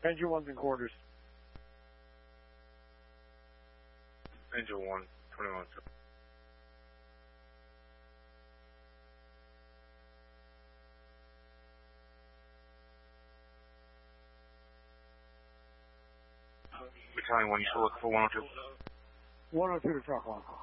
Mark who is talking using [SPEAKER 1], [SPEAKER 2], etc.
[SPEAKER 1] Angel 1's in quarters.
[SPEAKER 2] Angel 1, 21. Battalion 1, you still looking for 102?
[SPEAKER 1] 102 to truck 1.